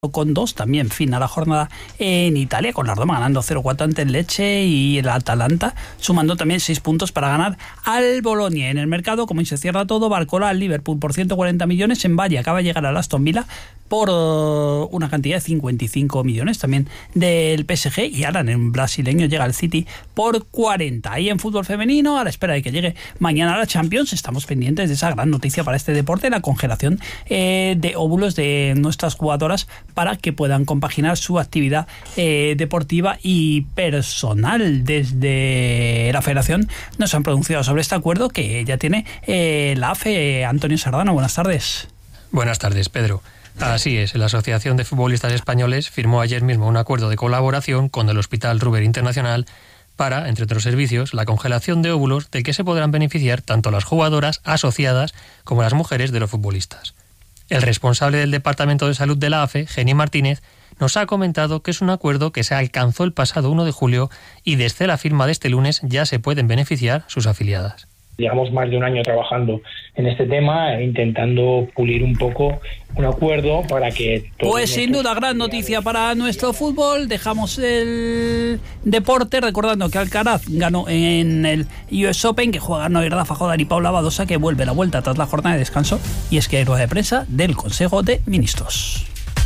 con 2, también fin a la jornada en Italia, con la Roma ganando 0-4 ante el Lecce y el Atalanta sumando también 6 puntos para ganar al Bolonia. En el mercado, como se cierra todo, Barcola al Liverpool por 140 millones, en Valle acaba de llegar al Aston Villa por una cantidad de 55 millones también del PSG, y Alan, en brasileño, llega al City por 40. Ahí en fútbol femenino, a la espera de que llegue mañana la Champions, estamos pendientes de esa gran noticia para este deporte, la congelación de óvulos de nuestras jugadoras para que puedan compaginar su actividad deportiva y personal. Desde la Federación nos han pronunciado sobre este acuerdo que ya tiene la AFE. Antonio Sardano, buenas tardes. Buenas tardes, Pedro. Así es, la Asociación de Futbolistas Españoles firmó ayer mismo un acuerdo de colaboración con el Hospital Ruber Internacional para, entre otros servicios, la congelación de óvulos del que se podrán beneficiar tanto las jugadoras asociadas como las mujeres de los futbolistas. El responsable del Departamento de Salud de la AFE, Geni Martínez, nos ha comentado que es un acuerdo que se alcanzó el pasado 1 de julio y desde la firma de este lunes ya se pueden beneficiar sus afiliadas. Llevamos más de un año trabajando en este tema e intentando pulir un poco un acuerdo para que... Pues sin duda, gran noticia para nuestro fútbol. Dejamos el deporte recordando que Alcaraz ganó en el US Open, que juegan hoy Rafa Nadal y Paula Badosa, que vuelve la vuelta tras la jornada de descanso, y es que hay rueda de prensa del Consejo de Ministros.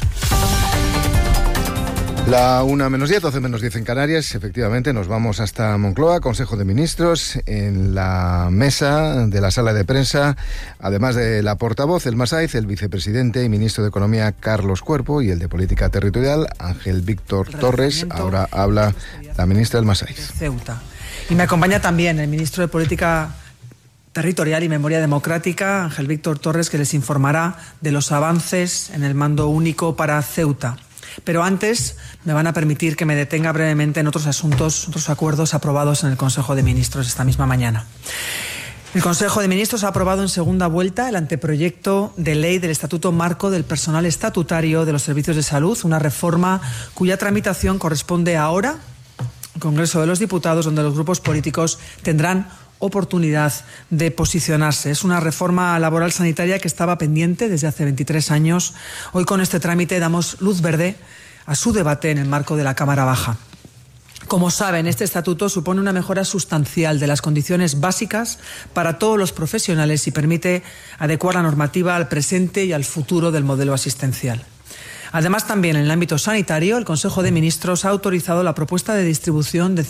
La 1:10, 12:10 en Canarias. Efectivamente, nos vamos hasta Moncloa, Consejo de Ministros. En la mesa de la sala de prensa, además de la portavoz, el Masaiz, el vicepresidente y ministro de Economía, Carlos Cuerpo, y el de Política Territorial, Ángel Víctor Torres. Ahora habla la ministra del Masaiz. Ceuta. Y me acompaña también el ministro de Política Territorial y Memoria Democrática, Ángel Víctor Torres, que les informará de los avances en el mando único para Ceuta. Pero antes me van a permitir que me detenga brevemente en otros asuntos, otros acuerdos aprobados en el Consejo de Ministros esta misma mañana. El Consejo de Ministros ha aprobado en segunda vuelta el anteproyecto de ley del Estatuto Marco del Personal Estatutario de los Servicios de Salud, una reforma cuya tramitación corresponde ahora al Congreso de los Diputados, donde los grupos políticos tendrán oportunidad de posicionarse. Es una reforma laboral sanitaria que estaba pendiente desde hace 23 años. Hoy con este trámite damos luz verde a su debate en el marco de la Cámara Baja. Como saben, este estatuto supone una mejora sustancial de las condiciones básicas para todos los profesionales y permite adecuar la normativa al presente y al futuro del modelo asistencial. Además, también en el ámbito sanitario, el Consejo de Ministros ha autorizado la propuesta de distribución de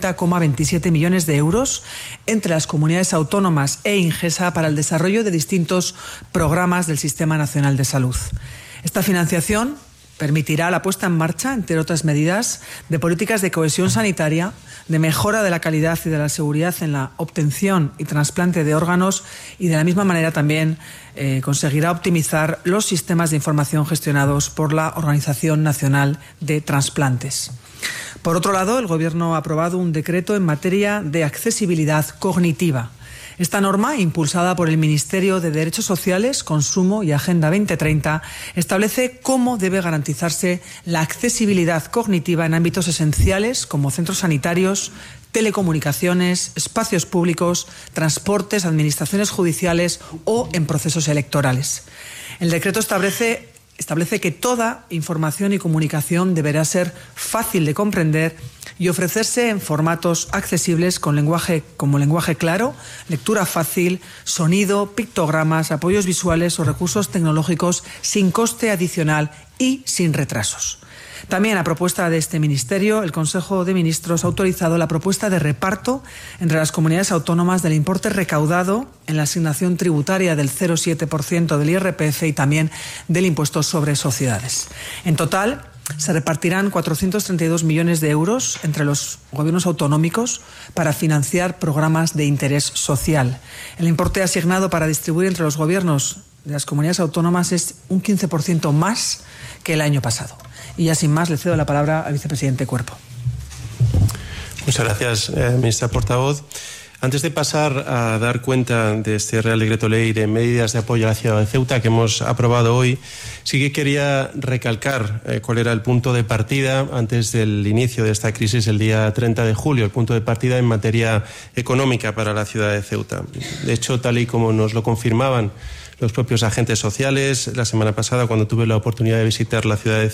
50,27 millones de euros entre las comunidades autónomas e Ingesa para el desarrollo de distintos programas del Sistema Nacional de Salud. Esta financiación permitirá la puesta en marcha, entre otras medidas, de políticas de cohesión sanitaria, de mejora de la calidad y de la seguridad en la obtención y trasplante de órganos, y de la misma manera también conseguirá optimizar los sistemas de información gestionados por la Organización Nacional de Trasplantes. Por otro lado, el Gobierno ha aprobado un decreto en materia de accesibilidad cognitiva. Esta norma, impulsada por el Ministerio de Derechos Sociales, Consumo y Agenda 2030, establece cómo debe garantizarse la accesibilidad cognitiva en ámbitos esenciales como centros sanitarios, telecomunicaciones, espacios públicos, transportes, administraciones judiciales o en procesos electorales. El decreto establece que toda información y comunicación deberá ser fácil de comprender y ofrecerse en formatos accesibles como lenguaje claro, lectura fácil, sonido, pictogramas, apoyos visuales o recursos tecnológicos sin coste adicional y sin retrasos. También, a propuesta de este Ministerio, el Consejo de Ministros ha autorizado la propuesta de reparto entre las comunidades autónomas del importe recaudado en la asignación tributaria del 0,7% del IRPF y también del impuesto sobre sociedades. En total, se repartirán 432 millones de euros entre los gobiernos autonómicos para financiar programas de interés social. El importe asignado para distribuir entre los gobiernos de las comunidades autónomas es un 15% más que el año pasado. Y ya sin más, le cedo la palabra al vicepresidente Cuerpo. Muchas gracias, ministra portavoz. Antes de pasar a dar cuenta de este Real Decreto Ley de medidas de apoyo a la ciudad de Ceuta que hemos aprobado hoy, sí que quería recalcar cuál era el punto de partida antes del inicio de esta crisis el día 30 de julio, el punto de partida en materia económica para la ciudad de Ceuta. De hecho, tal y como nos lo confirmaban los propios agentes sociales la semana pasada cuando tuve la oportunidad de visitar la ciudad de